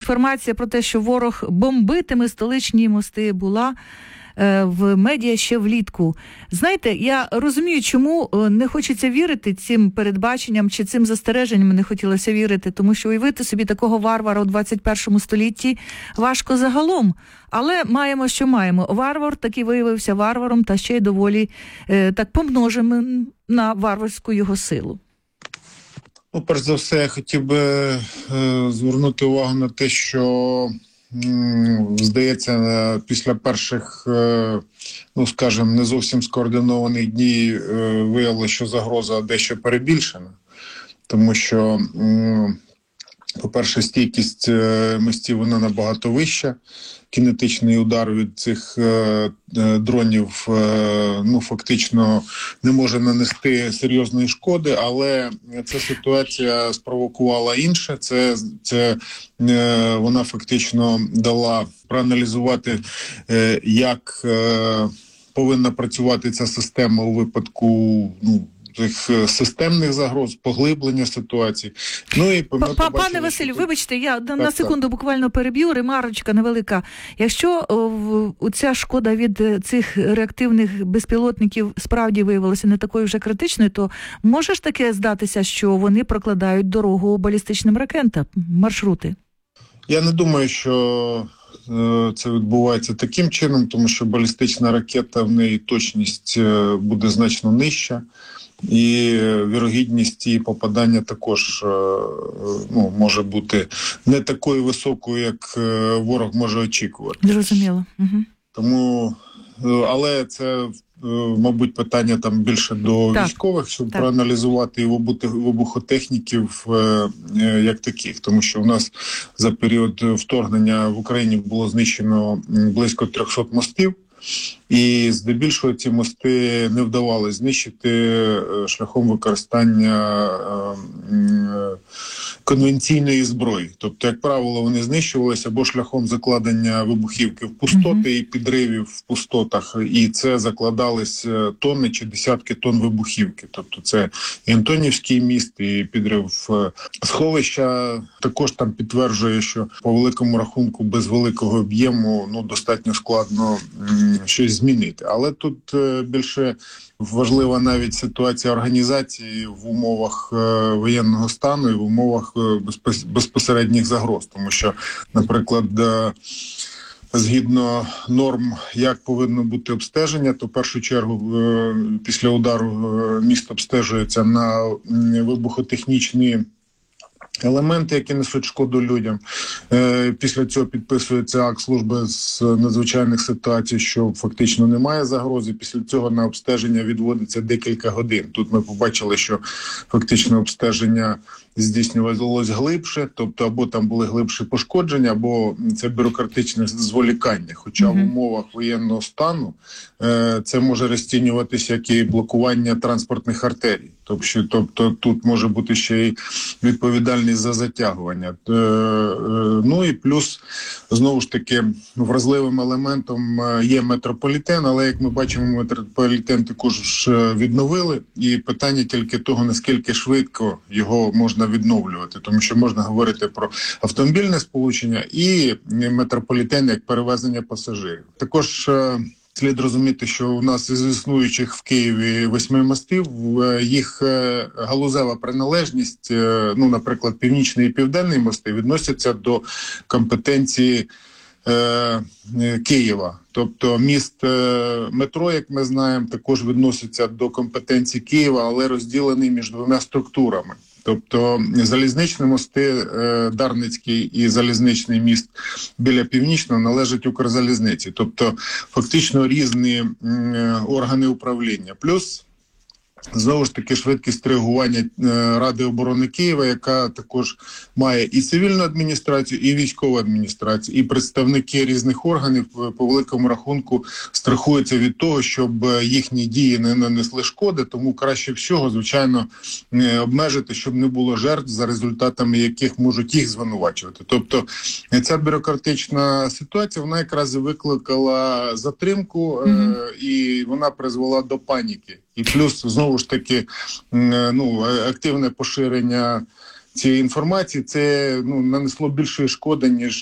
інформація про те, що ворог бомбитиме столичні мости, була в медіа ще влітку. Знаєте, я розумію, чому не хочеться вірити цим передбаченням чи цим застереженням не хотілося вірити, тому що уявити собі такого варвара у 21 столітті важко загалом. Але маємо, що маємо. Варвар таки виявився варваром, та ще й доволі так помножимо на варварську його силу. Ну, перш за все, я хотів би звернути увагу на те, що здається, після перших, ну скажімо, не зовсім скоординованих дій виявилося, що загроза дещо перебільшена. Тому що, по-перше, стійкість мостів вона набагато вища. Кінетичний удар від цих дронів ну, фактично не може нанести серйозної шкоди, але ця ситуація спровокувала інше. Це вона фактично дала проаналізувати, як повинна працювати ця система у випадку цих системних загроз, поглиблення ситуації. Ну і Пане Василю, вибачте, я на секунду буквально переб'ю, ремарочка невелика. Якщо ця шкода від цих реактивних безпілотників справді виявилася не такою вже критичною, то може ж таке здатися, що вони прокладають дорогу балістичним ракетам, маршрути? Я не думаю, що це відбувається таким чином, тому що балістична ракета, в неї точність буде значно нижча. І вірогідність її попадання також може бути не такою високою, як ворог може очікувати. Зрозуміло. Угу. Тому, але це, мабуть, питання там більше до військових, щоб проаналізувати і вибухотехніків як таких. Тому що у нас за період вторгнення в Україні було знищено близько 300 мостів. І здебільшого ці мости не вдавалося знищити шляхом використання конвенційної зброї. Тобто, як правило, вони знищувалися або шляхом закладення вибухівки в пустоти і підривів в пустотах, і це закладались тонни чи десятки тонн вибухівки. Тобто це і Антонівський міст, і підрив сховища. Також там підтверджує, що по великому рахунку без великого об'єму достатньо складно щось змінити. Але тут більше важлива навіть ситуація організації в умовах воєнного стану і в умовах безпосередніх загроз. Тому що, наприклад, згідно норм, як повинно бути обстеження, то в першу чергу після удару міст обстежується на вибухотехнічні елементи, які несуть шкоду людям. Після цього підписується акт служби з надзвичайних ситуацій, що фактично немає загрози. Після цього на обстеження відводиться декілька годин. Тут ми побачили, що фактично обстеження здійснювалось глибше, тобто або там були глибші пошкодження, або це бюрократичне зволікання. Хоча в умовах воєнного стану це може розцінюватися як і блокування транспортних артерій. Тобто тут може бути ще й відповідальність за затягування. Ну і плюс, знову ж таки, вразливим елементом є метрополітен, але, як ми бачимо, метрополітен також відновили. І питання тільки того, наскільки швидко його можна відновлювати. Тому що можна говорити про автомобільне сполучення і метрополітен як перевезення пасажирів. Також слід розуміти, що у нас із існуючих в Києві 8 мостів, їх галузева приналежність, наприклад, північний і південний мости, відносяться до компетенції Києва. Тобто міст метро, як ми знаємо, також відноситься до компетенції Києва, але розділений між двома структурами. Тобто залізничні мости, Дарницький і залізничний міст біля Північного належать Укрзалізниці. Тобто фактично різні органи управління. Плюс знову ж таки швидкість реагування Ради оборони Києва, яка також має і цивільну адміністрацію, і військову адміністрацію, і представники різних органів по великому рахунку страхуються від того, щоб їхні дії не нанесли шкоди, тому краще всього, звичайно, обмежити, щоб не було жертв, за результатами яких можуть їх звинувачувати. Тобто ця бюрократична ситуація, вона якраз і викликала затримку, і вона призвела до паніки. І плюс, знову ж таки, активне поширення цієї інформації, це нанесло більшої шкоди, ніж